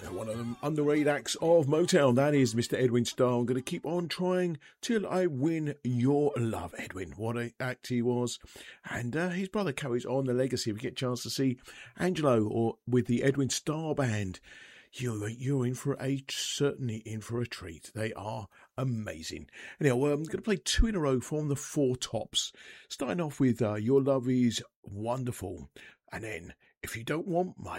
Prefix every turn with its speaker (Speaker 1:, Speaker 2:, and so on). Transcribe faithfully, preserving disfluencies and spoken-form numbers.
Speaker 1: one of them underrated acts of Motown. That is Mister Edwin Starr. I'm going to keep on trying till I win your love, Edwin. What an act he was. And uh, his brother carries on the legacy. We get a chance to see Angelo or with the Edwin Starr Band. You're, you're in for a, certainly in for a treat. They are amazing. Anyhow, I'm going to play two in a row from the Four Tops. Starting off with uh, Your Love Is Wonderful. And then, If You Don't Want My